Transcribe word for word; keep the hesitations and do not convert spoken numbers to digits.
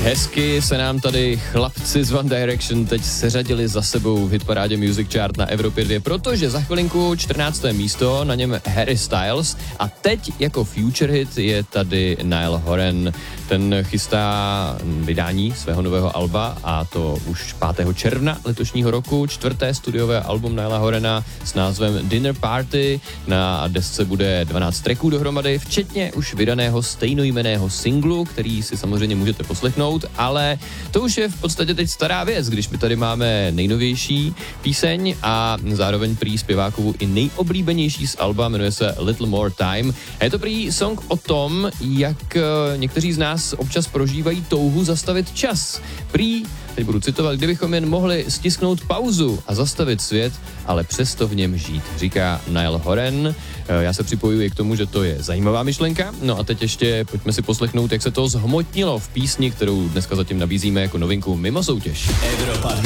Hezky se nám tady chlapci z One Direction teď seřadili za sebou v hitparádě Music Chart na Evropě dva, protože za chvilinku čtrnácté místo, na něm Harry Styles a teď jako future hit je tady Niall Horan. Ten chystá vydání svého nového alba a to už pátého června letošního roku, čtvrté studiové album Nialla Horana s názvem Dinner Party. Na desce bude dvanáct tracků dohromady, včetně už vydaného stejnojmenného singlu, který si samozřejmě můžete poslechnout, ale to už je v podstatě teď stará věc, když my tady máme nejnovější píseň a zároveň prý zpěvákovu i nejoblíbenější z alba, jmenuje se Little More Time. A je to prý song o tom, jak někteří z nás občas prožívají touhu zastavit čas. Prý, teď budu citovat, kdybychom jen mohli stisknout pauzu a zastavit svět, ale přesto v něm žít, říká Niall Horan. Já se připojuji k tomu, že to je zajímavá myšlenka. No a teď ještě pojďme si poslechnout, jak se to zhmotnilo v písni, kterou dneska zatím nabízíme jako novinku mimo soutěž. Evropa